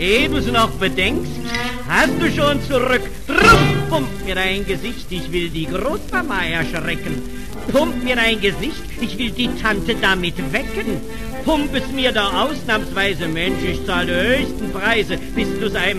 Ehe du's noch bedenkst, hast du schon zurück. Drum, pump mir dein Gesicht, ich will die Großmama erschrecken. Pump mir dein Gesicht, ich will die Tante damit wecken. Pump es mir da ausnahmsweise, Mensch, ich zahle die höchsten Preise, bis du's einmal